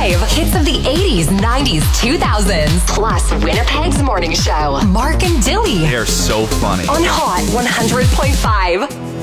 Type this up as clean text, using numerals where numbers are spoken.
Hits of the 80s, 90s, 2000s. Plus Winnipeg's morning show. Mark and Dilly. They're so funny. On Hot 100.5.